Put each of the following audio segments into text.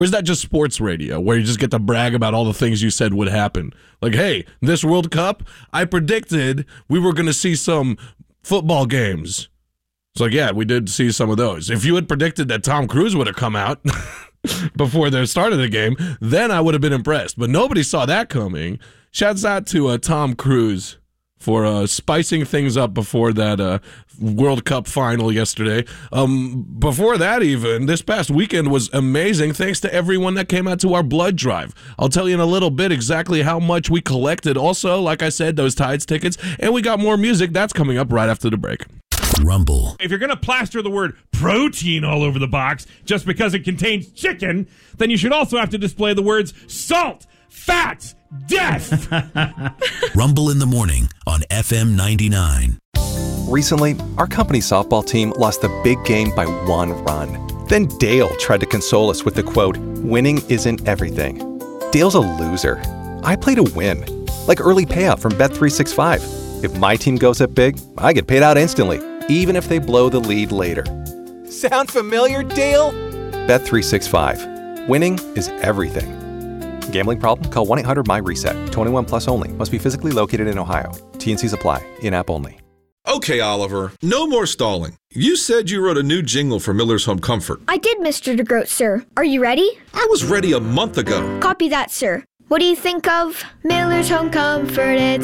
Or is that just sports radio where you just get to brag about all the things you said would happen? Like, hey, this World Cup, I predicted we were going to see some football games. It's like, yeah, we did see some of those. If you had predicted that Tom Cruise would have come out before the start of the game, then I would have been impressed. But nobody saw that coming. Shouts out to Tom Cruise for spicing things up before that World Cup final yesterday. Before that even, this past weekend was amazing thanks to everyone that came out to our blood drive. I'll tell you in a little bit exactly how much we collected. Also, like I said, those Tides tickets, and we got more music. That's coming up right after the break. Rumble. If you're going to plaster the word protein all over the box just because it contains chicken, then you should also have to display the words salt, fats, death. Rumble in the morning on FM 99. Recently, our company softball team lost the big game by 1 run. Then Dale tried to console us with the quote, "Winning isn't everything." Dale's a loser. I play to win, like early payout from Bet365. If my team goes up big, I get paid out instantly, even if they blow the lead later. Sound familiar, Dale? Bet365. Winning is everything. Gambling problem? Call 1-800-MY-RESET. 21 plus only. Must be physically located in Ohio. T&Cs apply. In-app only. Okay, Oliver. No more stalling. You said you wrote a new jingle for Miller's Home Comfort. I did, Mr. DeGroat, sir. Are you ready? I was ready a month ago. Copy that, sir. What do you think of Miller's Home Comfort? It's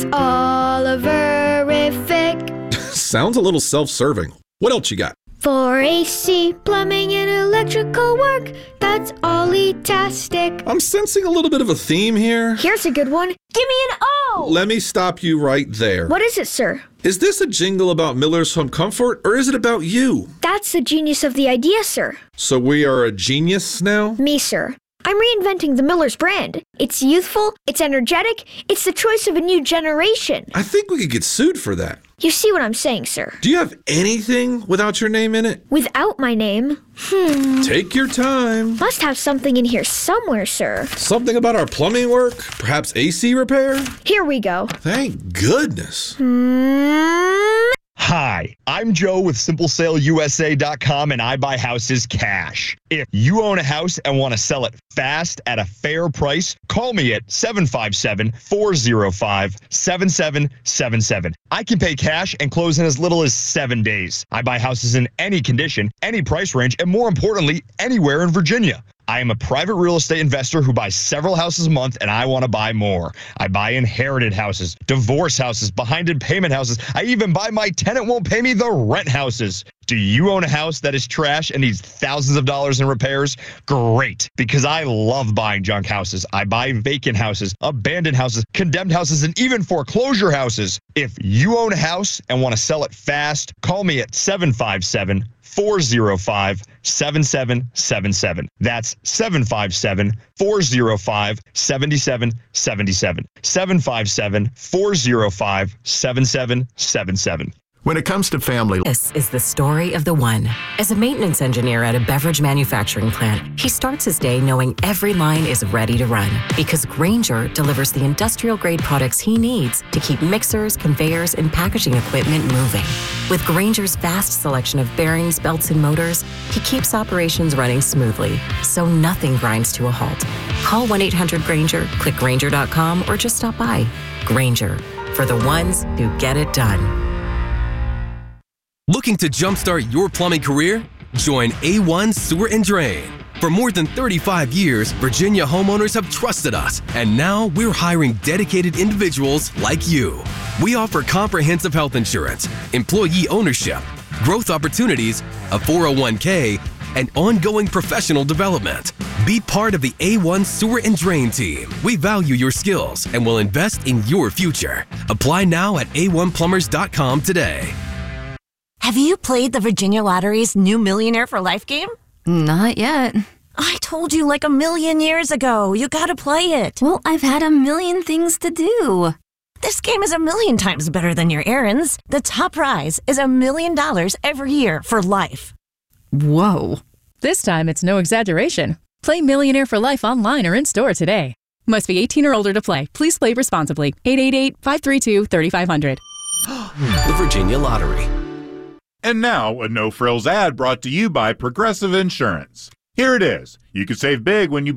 Oliverific. Sounds a little self-serving. What else you got? For AC, plumbing, and electrical work, that's Ollie-tastic. I'm sensing a little bit of a theme here. Here's a good one. Give me an O! Let me stop you right there. What is it, sir? Is this a jingle about Miller's Home Comfort, or is it about you? That's the genius of the idea, sir. So we are a genius now? Me, sir. I'm reinventing the Miller's brand. It's youthful, it's energetic, it's the choice of a new generation. I think we could get sued for that. You see what I'm saying, sir? Do you have anything without your name in it? Without my name? Take your time. Must have something in here somewhere, sir. Something about our plumbing work? Perhaps AC repair? Here we go. Thank goodness. Hi, I'm Joe with SimpleSaleUSA.com, and I buy houses cash. If you own a house and want to sell it fast at a fair price, call me at 757-405-7777. I can pay cash and close in as little as 7 days. I buy houses in any condition, any price range, and more importantly, anywhere in Virginia. I am a private real estate investor who buys several houses a month, and I want to buy more. I buy inherited houses, divorce houses, behind-in-payment houses. I even buy my tenant won't pay me the rent houses. Do you own a house that is trash and needs thousands of dollars in repairs? Great, because I love buying junk houses. I buy vacant houses, abandoned houses, condemned houses, and even foreclosure houses. If you own a house and want to sell it fast, call me at 757-405-7777. That's 757-405-7777. 757-405-7777. When it comes to family, this is the story of the one. As a maintenance engineer at a beverage manufacturing plant, he starts his day knowing every line is ready to run because Grainger delivers the industrial-grade products he needs to keep mixers, conveyors, and packaging equipment moving. With Grainger's vast selection of bearings, belts, and motors, he keeps operations running smoothly, so nothing grinds to a halt. Call 1-800-GRAINGER, click Grainger.com, or just stop by. Grainger, for the ones who get it done. Looking to jumpstart your plumbing career? Join A1 Sewer and Drain. For more than 35 years, Virginia homeowners have trusted us, and now we're hiring dedicated individuals like you. We offer comprehensive health insurance, employee ownership, growth opportunities, a 401k, and ongoing professional development. Be part of the A1 Sewer and Drain team. We value your skills and will invest in your future. Apply now at a1plumbers.com today. Have you played the Virginia Lottery's new Millionaire for Life game? Not yet. I told you like a million years ago. You gotta play it. Well, I've had a million things to do. This game is a million times better than your errands. The top prize is $1 million every year for life. Whoa. This time it's no exaggeration. Play Millionaire for Life online or in-store today. Must be 18 or older to play. Please play responsibly. 888-532-3500. The Virginia Lottery. And now, a no-frills ad brought to you by Progressive Insurance. Here it is. You can save big when you